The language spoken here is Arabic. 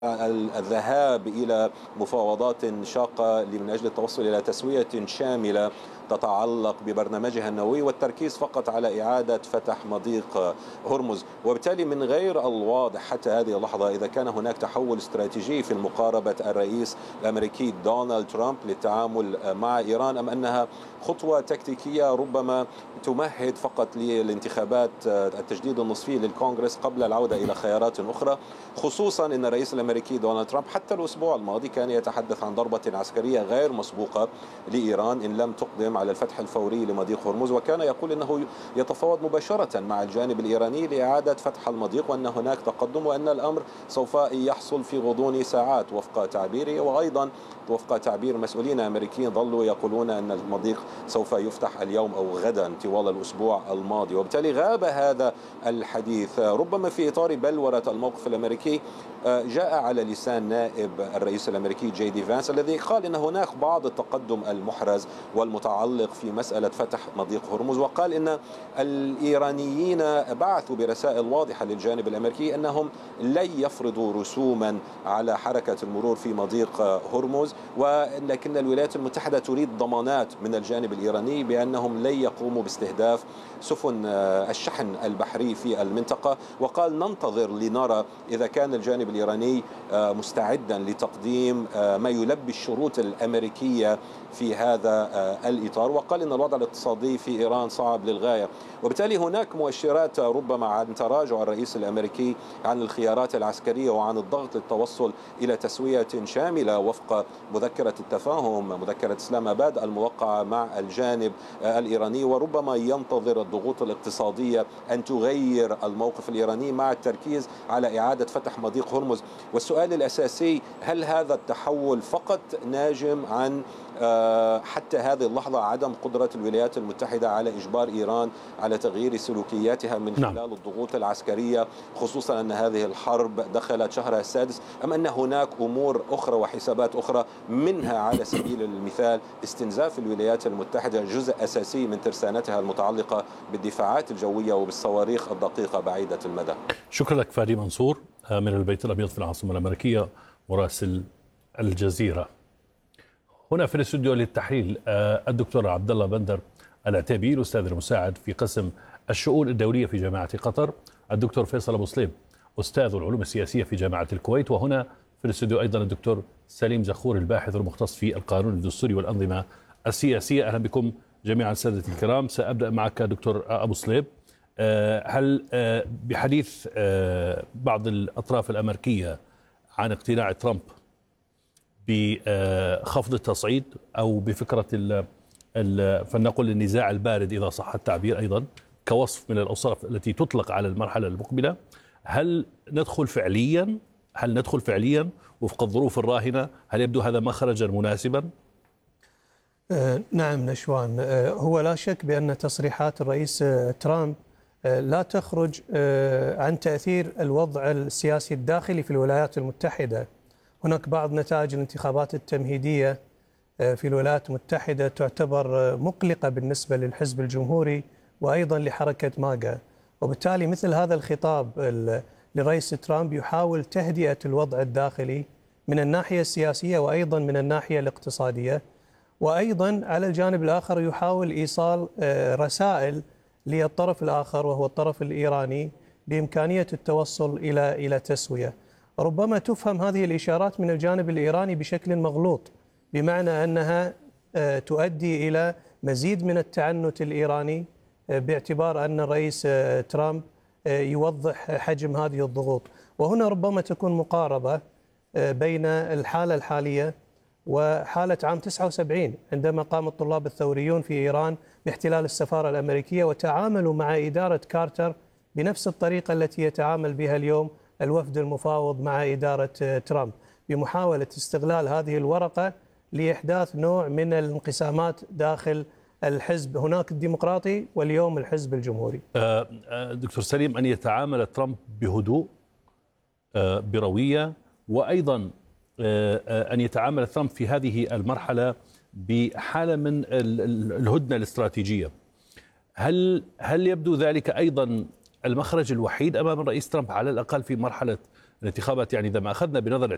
الذهاب إلى مفاوضات شاقة من أجل التوصل إلى تسوية شاملة تتعلق ببرنامجها النووي والتركيز فقط على إعادة فتح مضيق هرمز. وبالتالي من غير الواضح حتى هذه اللحظة إذا كان هناك تحول استراتيجي في مقاربة الرئيس الأمريكي دونالد ترامب للتعامل مع إيران، أم أنها خطوة تكتيكية ربما تمهد فقط للانتخابات التجديد النصفي للكونغرس قبل العودة إلى خيارات أخرى، خصوصا أن الرئيس الأمريكي دونالد ترامب حتى الأسبوع الماضي كان يتحدث عن ضربة عسكرية غير مسبوقة لإيران إن لم تقدم على الفتح الفوري لمضيق هرمز، وكان يقول أنه يتفاوض مباشرة مع الجانب الإيراني لإعادة فتح المضيق وأن هناك تقدم وأن الأمر سوف يحصل في غضون ساعات وفق تعبيره. وأيضا وفق تعبير مسؤولين أمريكيين ظلوا يقولون أن المضيق سوف يفتح اليوم أو غدا طوال الأسبوع الماضي. وبالتالي غاب هذا الحديث ربما في إطار بلورة الموقف الأمريكي. جاء على لسان نائب الرئيس الأمريكي جي دي فانس الذي قال إن هناك بعض التقدم المحرز والمتعلق في مسألة فتح مضيق هرمز، وقال إن الإيرانيين بعثوا برسائل واضحة للجانب الأمريكي أنهم لن يفرضوا رسوما على حركة المرور في مضيق هرمز، ولكن الولايات المتحدة تريد ضمانات من الجانب الإيراني بأنهم لن يقوموا باستهداف سفن الشحن البحري في المنطقة. وقال ننتظر لنرى إذا كان الجانب الإيراني مستعدا لتقديم ما يلبي الشروط الأمريكية في هذا الإطار. وقال إن الوضع الاقتصادي في إيران صعب للغاية، وبالتالي هناك مؤشرات ربما عن تراجع الرئيس الأمريكي عن الخيارات العسكرية وعن الضغط للتوصل إلى تسوية شاملة وفق مذكرة التفاهم، مذكرة إسلام آباد الموقعة مع الجانب الإيراني، وربما ينتظر الضغوط الاقتصادية أن تغير الموقف الإيراني مع التركيز على إعادة فتح مضيق هرمز. والسؤال الأساسي، هل هذا التحول فقط ناجم عن حتى هذه اللحظة عدم قدرة الولايات المتحدة على إجبار إيران على تغيير سلوكياتها من خلال الضغوط العسكرية، خصوصا أن هذه الحرب دخلت شهرها السادس، أم أن هناك أمور أخرى وحسابات أخرى منها على سبيل المثال استنزاف الولايات المتحدة جزء أساسي من ترسانتها المتعلقة بالدفاعات الجوية وبالصواريخ الدقيقة بعيدة المدى؟ شكرا لك فادي منصور من البيت الأبيض في العاصمة الأمريكية مراسل الجزيرة. هنا في الاستوديو للتحليل الدكتور عبد الله بندر العتيبي الأستاذ المساعد في قسم الشؤون الدولية في جامعة قطر، الدكتور فيصل أبو صليب أستاذ العلوم السياسية في جامعة الكويت، وهنا في الاستوديو أيضا الدكتور سليم زخور الباحث المختص في القانون الدستوري والأنظمة السياسية. أهلا بكم جميعا سادة الكرام. سأبدأ معك دكتور أبو صليب. هل بحديث بعض الأطراف الأمريكية عن اقتناع ترامب بخفض التصعيد أو بفكرة فلنقل النزاع البارد إذا صح التعبير أيضا كوصف من الأوصاف التي تطلق على المرحلة المقبلة، هل ندخل فعليا وفق الظروف الراهنة؟ هل يبدو هذا مخرجا مناسبا؟ نعم نشوان، هو لا شك بأن تصريحات الرئيس ترامب لا تخرج عن تأثير الوضع السياسي الداخلي في الولايات المتحدة. هناك بعض نتائج الانتخابات التمهيدية في الولايات المتحدة تعتبر مقلقة بالنسبة للحزب الجمهوري وأيضا لحركة ماجا، وبالتالي مثل هذا الخطاب لرئيس ترامب يحاول تهدئة الوضع الداخلي من الناحية السياسية وأيضا من الناحية الاقتصادية، وأيضا على الجانب الآخر يحاول إيصال رسائل للطرف الآخر وهو الطرف الإيراني بإمكانية التوصل إلى تسوية. ربما تفهم هذه الإشارات من الجانب الإيراني بشكل مغلوط، بمعنى أنها تؤدي إلى مزيد من التعنت الإيراني باعتبار أن الرئيس ترامب يوضح حجم هذه الضغوط. وهنا ربما تكون مقاربة بين الحالة الحالية وحالة عام 79 عندما قام الطلاب الثوريون في إيران باحتلال السفارة الأمريكية وتعاملوا مع إدارة كارتر بنفس الطريقة التي يتعامل بها اليوم الوفد المفاوض مع إدارة ترامب، بمحاولة استغلال هذه الورقة لإحداث نوع من الانقسامات داخل الحزب، هناك الديمقراطي واليوم الحزب الجمهوري. دكتور سليم، أن يتعامل ترامب بهدوء بروية، وأيضا أن يتعامل ترامب في هذه المرحلة بحالة من الهدنة الاستراتيجية، هل يبدو ذلك أيضا المخرج الوحيد أمام الرئيس ترامب على الأقل في مرحلة الانتخابات؟ يعني إذا ما أخذنا بنظر